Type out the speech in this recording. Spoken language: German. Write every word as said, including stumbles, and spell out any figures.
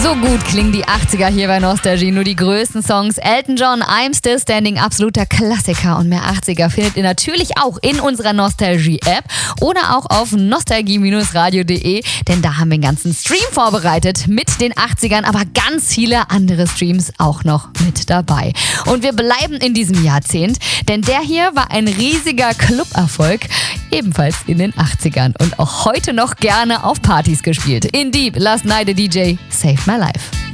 So gut klingen die achtziger hier bei Nostalgie. Nur die größten Songs. Elton John, I'm Still Standing, absoluter Klassiker. Und mehr achtziger findet ihr natürlich auch in unserer Nostalgie-App oder auch auf nostalgie radio punkt de. Denn da haben wir einen ganzen Stream vorbereitet mit den achtzigern, aber ganz viele andere Streams auch noch mit dabei. Und wir bleiben in diesem Jahrzehnt, denn der hier war ein riesiger Club-Erfolg, ebenfalls in den achtzigern und auch heute noch gerne auf Partys gespielt. In Deep, Last Night a D J, Saved My Life.